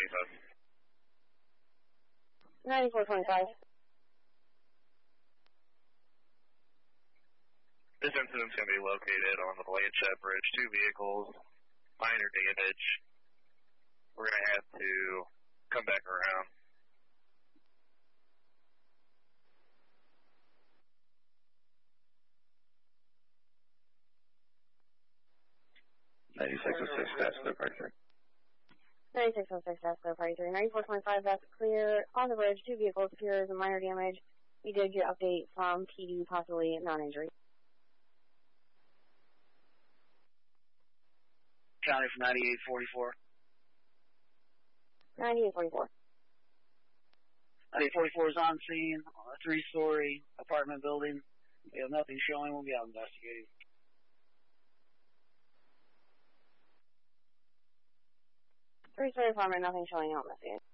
9425. This incident's going to be located on the Blanchette Bridge. 2 vehicles, minor damage. We're going to have to come back around. Clear party 3. 9606, that's clear party 3. 9425, that's clear. On the bridge, 2 vehicles, appears a minor damage. We did get update from PD, possibly non-injury. County from 9844. 9844. 9844 is on scene, a 3-story apartment building. We have nothing showing. We'll be out investigating. Three-story apartment, nothing showing out, investigating.